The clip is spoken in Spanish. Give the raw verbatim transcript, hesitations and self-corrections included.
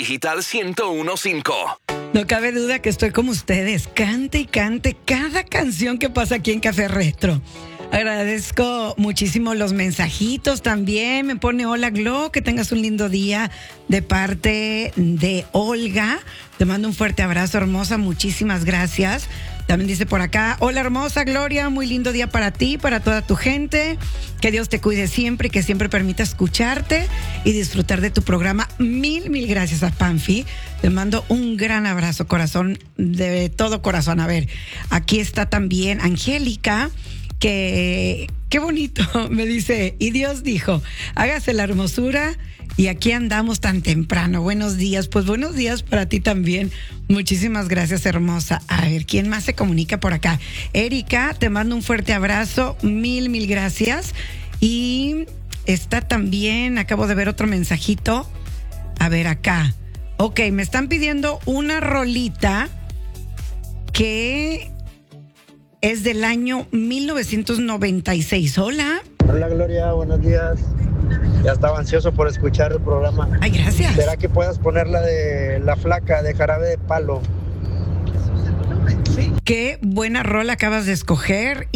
Digital ciento uno punto cinco. No cabe duda que estoy como ustedes. Cante y cante cada canción que pasa aquí en Café Retro. Agradezco muchísimo los mensajitos también. Me pone hola Glo, que tengas un lindo día de parte de Olga. Te mando un fuerte abrazo, hermosa, muchísimas gracias. También dice por acá, hola hermosa Gloria, muy lindo día para ti, para toda tu gente. Que Dios te cuide siempre y que siempre permita escucharte y disfrutar de tu programa. Mil, mil gracias a Panfi. Te mando un gran abrazo, corazón, de todo corazón. A ver, aquí está también Angélica, que qué bonito, me dice, y Dios dijo, hágase la hermosura y aquí andamos tan temprano. Buenos días, pues buenos días para ti también. Muchísimas gracias, hermosa. A ver, ¿quién más se comunica por acá? Erika, te mando un fuerte abrazo, mil, mil gracias. Y está también, acabo de ver otro mensajito. A ver, acá. Ok, me están pidiendo una rolita que es del año mil novecientos noventa y seis. Hola. Hola Gloria, buenos días. Ya estaba ansioso por escuchar el programa. Ay, gracias. ¿Será que puedas poner la de La Flaca de Jarabe de Palo? Qué buena rola acabas de escoger.